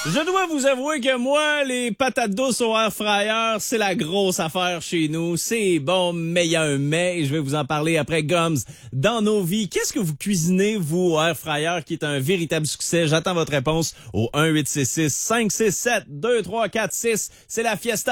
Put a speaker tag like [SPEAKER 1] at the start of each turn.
[SPEAKER 1] Je dois vous avouer que moi, les patates douces au air fryer, c'est la grosse affaire chez nous. C'est bon, mais il y a un mais. Je vais vous en parler après Gums dans nos vies. Qu'est-ce que vous cuisinez, vous, au air fryer, qui est un véritable succès? J'attends votre réponse au 1-866-567-2346. C'est la fiesta.